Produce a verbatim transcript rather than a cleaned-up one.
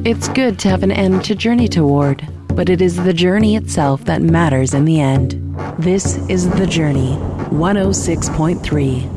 It's good to have an end to journey toward, but it is the journey itself that matters in the end. This is The Journey, one oh six point three.